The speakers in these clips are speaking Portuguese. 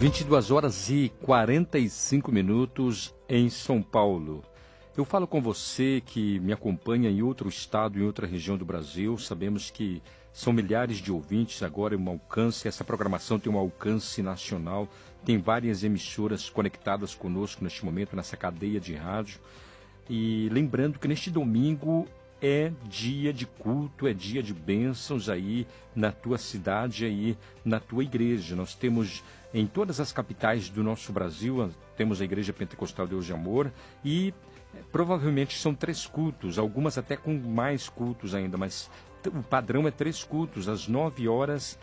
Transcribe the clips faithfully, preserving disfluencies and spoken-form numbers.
vinte e duas horas e quarenta e cinco minutos em São Paulo. Eu falo com você que me acompanha em outro estado, em outra região do Brasil. Sabemos que são milhares de ouvintes agora, um alcance, essa programação tem um alcance nacional. Tem várias emissoras conectadas conosco neste momento, nessa cadeia de rádio. E lembrando que neste domingo é dia de culto, é dia de bênçãos aí na tua cidade, aí na tua igreja. Nós temos em todas as capitais do nosso Brasil, temos a Igreja Pentecostal Deus de Amor e é, provavelmente são três cultos, algumas até com mais cultos ainda, mas o padrão é três cultos, às nove horas,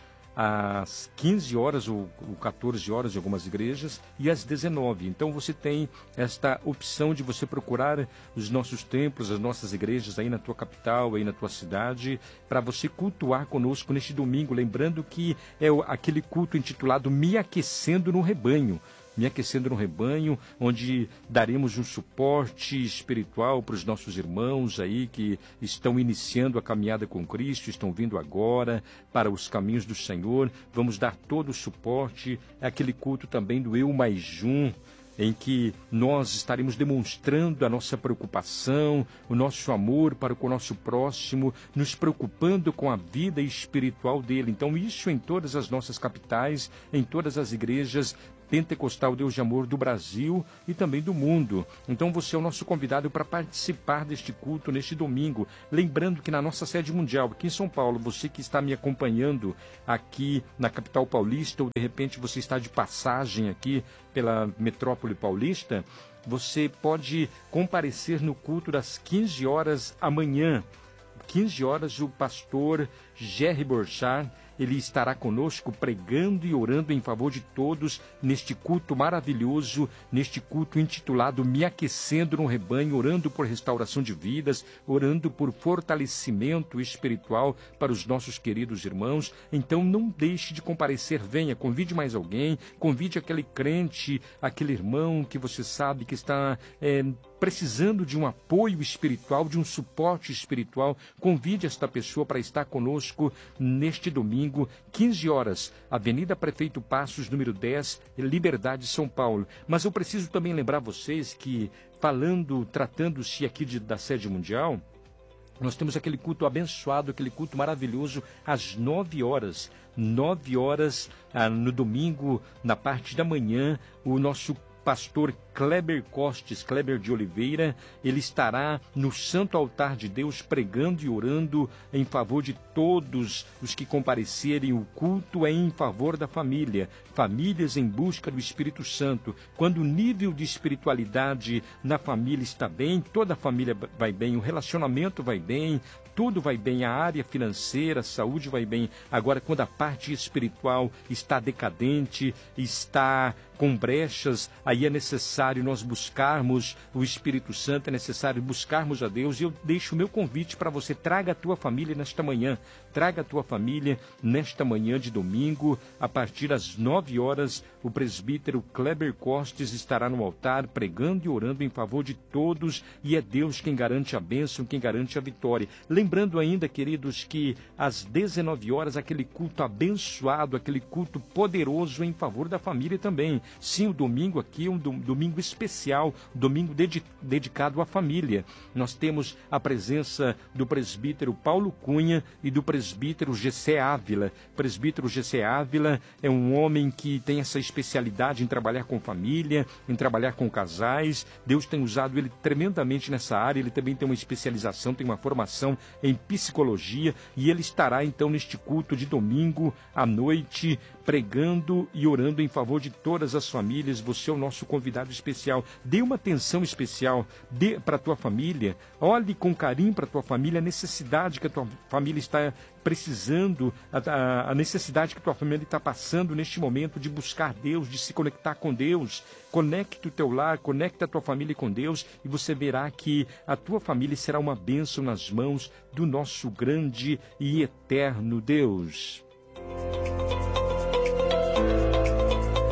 às quinze horas ou quatorze horas de algumas igrejas e às dezenove. Então você tem esta opção de você procurar os nossos templos, as nossas igrejas aí na tua capital, aí na tua cidade, para você cultuar conosco neste domingo. Lembrando que é aquele culto intitulado Me Aquecendo no Rebanho. Me Aquecendo no Rebanho, onde daremos um suporte espiritual para os nossos irmãos aí que estão iniciando a caminhada com Cristo, estão vindo agora para os caminhos do Senhor. Vamos dar todo o suporte. É aquele culto também do Eu Mais Um, em que nós estaremos demonstrando a nossa preocupação, o nosso amor para com o nosso próximo, nos preocupando com a vida espiritual dele. Então isso em todas as nossas capitais, em todas as igrejas Pentecostal Deus de Amor do Brasil e também do mundo. Então você é o nosso convidado para participar deste culto neste domingo. Lembrando que na nossa sede mundial, aqui em São Paulo, você que está me acompanhando aqui na capital paulista, ou de repente você está de passagem aqui pela metrópole paulista, você pode comparecer no culto das quinze horas amanhã. quinze horas, o pastor Jerry Borchard, ele estará conosco pregando e orando em favor de todos neste culto maravilhoso, neste culto intitulado Me Aquecendo no Rebanho, orando por restauração de vidas, orando por fortalecimento espiritual para os nossos queridos irmãos. Então não deixe de comparecer, venha, convide mais alguém, convide aquele crente, aquele irmão que você sabe que está é, precisando de um apoio espiritual, de um suporte espiritual. Convide esta pessoa para estar conosco neste domingo, quinze horas, Avenida Prefeito Passos, número dez, Liberdade, São Paulo. Mas eu preciso também lembrar vocês que, falando, tratando-se aqui de, da sede mundial, nós temos aquele culto abençoado, aquele culto maravilhoso, às nove horas. Nove horas, ah, no domingo, na parte da manhã, o nosso pastor Kleber Costes, Kleber de Oliveira, ele estará no Santo Altar de Deus pregando e orando em favor de todos os que comparecerem. O culto é em favor da família, famílias em busca do Espírito Santo. Quando o nível de espiritualidade na família está bem, toda a família vai bem, o relacionamento vai bem, tudo vai bem, a área financeira, a saúde vai bem. Agora, quando a parte espiritual está decadente, está com brechas, aí é necessário nós buscarmos o Espírito Santo, é necessário buscarmos a Deus. E eu deixo o meu convite para você, traga a tua família nesta manhã, traga a tua família nesta manhã de domingo, a partir das nove horas, o presbítero Kleber Costes estará no altar, pregando e orando em favor de todos, e é Deus quem garante a bênção, quem garante a vitória. Lembrando ainda, queridos, que às dezenove horas, aquele culto abençoado, aquele culto poderoso em favor da família também. Sim, o domingo aqui é um domingo especial, um domingo dedi- dedicado à família. Nós temos a presença do presbítero Paulo Cunha e do presbítero Gessé Ávila. O presbítero Gessé Ávila é um homem que tem essa especialidade em trabalhar com família, em trabalhar com casais. Deus tem usado ele tremendamente nessa área. Ele também tem uma especialização, tem uma formação em psicologia, e ele estará então neste culto de domingo à noite, pregando e orando em favor de todas as famílias. Você é o nosso convidado especial. Dê uma atenção especial para a tua família. Olhe com carinho para a tua família, a necessidade que a tua família está precisando, a, a necessidade que a tua família está passando neste momento de buscar Deus, de se conectar com Deus. Conecte o teu lar, conecte a tua família com Deus, e você verá que a tua família será uma bênção nas mãos do nosso grande e eterno Deus.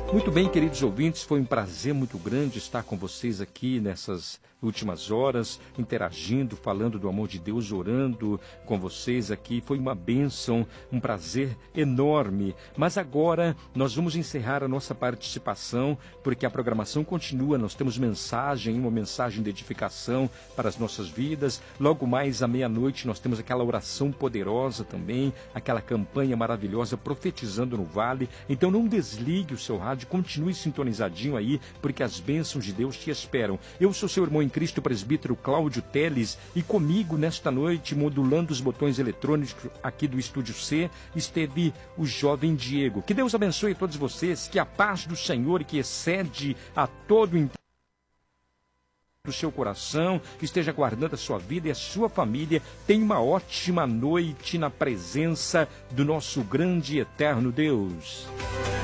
Muito bem, queridos ouvintes, foi um prazer muito grande estar com vocês aqui nessas últimas horas, interagindo, falando do amor de Deus, orando com vocês aqui. Foi uma bênção, um prazer enorme. Mas agora nós vamos encerrar a nossa participação, porque a programação continua. Nós temos mensagem, uma mensagem de edificação para as nossas vidas. Logo mais à meia-noite nós temos aquela oração poderosa também, aquela campanha maravilhosa profetizando no vale. Então não desligue o seu rádio, continue sintonizadinho aí, porque as bênçãos de Deus te esperam. Eu sou seu irmão em Cristo, presbítero Cláudio Teles, e comigo nesta noite, modulando os botões eletrônicos aqui do Estúdio C, esteve o jovem Diego. Que Deus abençoe a todos vocês, que a paz do Senhor, que excede a todo o do seu coração, esteja guardando a sua vida e a sua família. Tenha uma ótima noite na presença do nosso grande e eterno Deus.